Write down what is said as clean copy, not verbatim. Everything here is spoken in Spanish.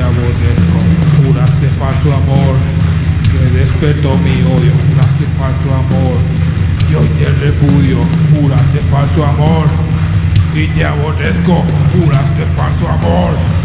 aborrezco. Juraste falso amor que despertó mi odio. Juraste falso amor y hoy te repudio. Juraste falso amor y te aborrezco. Juraste falso amor.